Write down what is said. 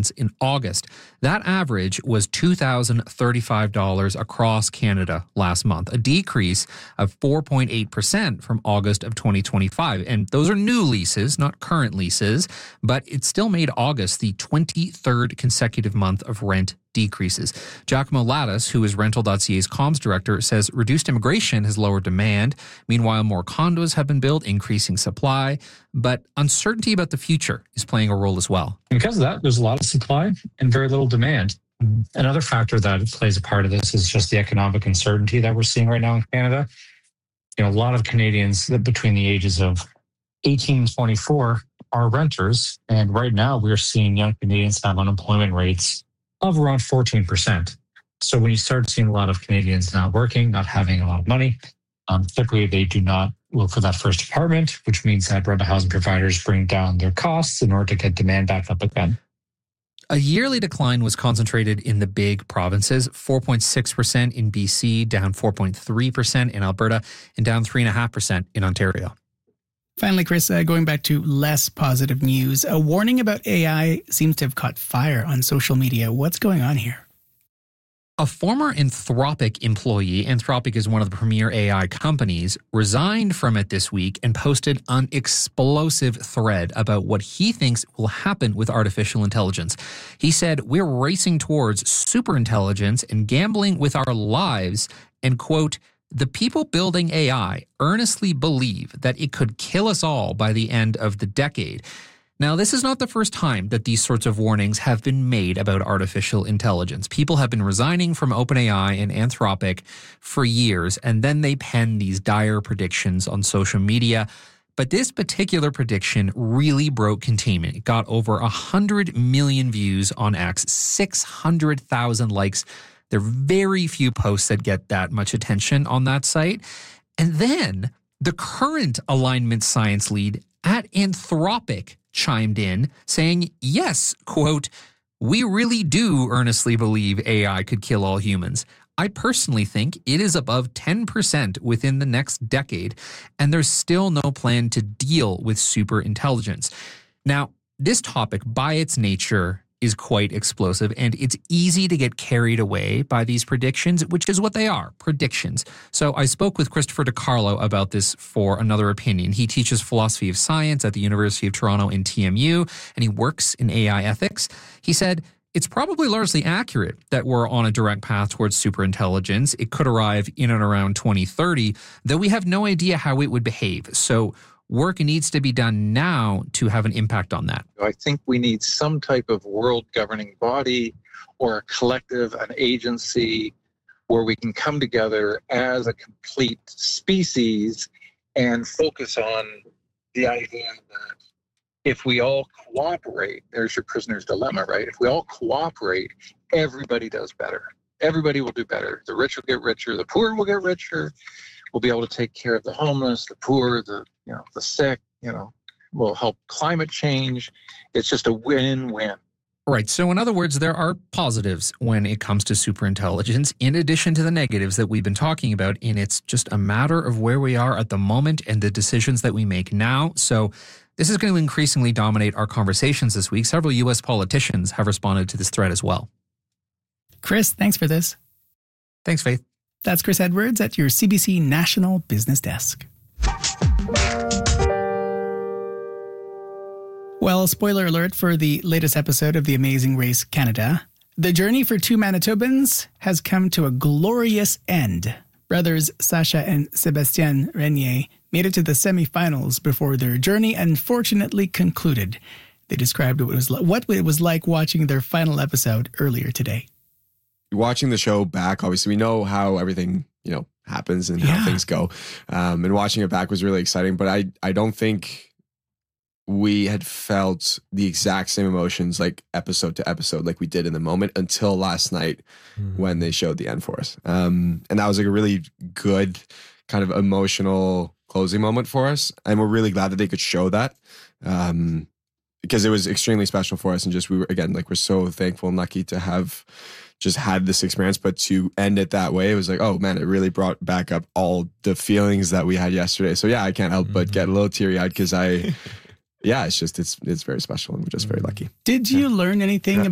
rents in August. That average was $2,035 across Canada last month, a decrease of 4.8% from August of 2025. And those are new leases, not current leases, but it still made August the 23rd consecutive month of rent decreases. Giacomo Lattis, who is Rental.ca's comms director, says reduced immigration has lowered demand. Meanwhile, more condos have been built, increasing supply. But uncertainty about the future is playing a role as well. Because of that, there's a lot of supply and very little demand. Another factor that plays a part of this is just the economic uncertainty that we're seeing right now in Canada. A lot of Canadians between the ages of 18 and 24 are renters. And right now we're seeing young Canadians have unemployment rates of around 14%. So when you start seeing a lot of Canadians not working, not having a lot of money, typically they do not look for that first apartment, which means that rental housing providers bring down their costs in order to get demand back up again. A yearly decline was concentrated in the big provinces, 4.6% in BC, down 4.3% in Alberta, and down 3.5% in Ontario. Finally, Chris, going back to less positive news, a warning about AI seems to have caught fire on social media. What's going on here? A former Anthropic employee, Anthropic is one of the premier AI companies, resigned from it this week and posted an explosive thread about what he thinks will happen with artificial intelligence. He said, "We're racing towards superintelligence and gambling with our lives," and quote, "The people building AI earnestly believe that it could kill us all by the end of the decade." Now, this is not the first time that these sorts of warnings have been made about artificial intelligence. People have been resigning from OpenAI and Anthropic for years, and then they pen these dire predictions on social media. But this particular prediction really broke containment. It got over 100 million views on X, 600,000 likes. There are very few posts that get that much attention on that site. And then the current alignment science lead at Anthropic chimed in saying, yes, quote, "We really do earnestly believe AI could kill all humans. I personally think it is above 10% within the next decade, and there's still no plan to deal with superintelligence." Now, this topic by its nature is quite explosive, and it's easy to get carried away by these predictions, which is what they are, predictions. So I spoke with Christopher DiCarlo about this for Another Opinion. He teaches philosophy of science at the University of Toronto in TMU, and he works in AI ethics. He said, it's probably largely accurate that we're on a direct path towards superintelligence. It could arrive in and around 2030, though we have no idea how it would behave. So work needs to be done now to have an impact on that. I think we need some type of world governing body or a collective, an agency where we can come together as a complete species and focus on the idea that if we all cooperate, there's your prisoner's dilemma, right? If we all cooperate, everybody does better. Everybody will do better. The rich will get richer, the poor will get richer. We'll be able to take care of the homeless, the poor, the sick, we'll help climate change. It's just a win-win. Right. So in other words, there are positives when it comes to superintelligence, in addition to the negatives that we've been talking about. And it's just a matter of where we are at the moment and the decisions that we make now. So this is going to increasingly dominate our conversations this week. Several U.S. politicians have responded to this threat as well. Chris, thanks for this. Thanks, Faith. That's Chris Edwards at your CBC National Business Desk. Well, spoiler alert for the latest episode of The Amazing Race Canada. The journey for two Manitobans has come to a glorious end. Brothers Sacha and Sébastien Renier made it to the semifinals before their journey unfortunately concluded. They described what it was like watching their final episode earlier today. Watching the show back, obviously, we know how everything, happens and how things go. And watching it back was really exciting. But I don't think we had felt the exact same emotions like episode to episode like we did in the moment until last night when they showed the end for us. And that was like a really good kind of emotional closing moment for us. And we're really glad that they could show that. Because it was extremely special for us. And just, we're so thankful and lucky to have just had this experience, but to end it that way, it was like, oh man, it really brought back up all the feelings that we had yesterday. So I can't help but get a little teary eyed because it's very special and we're just very lucky. Did you learn anything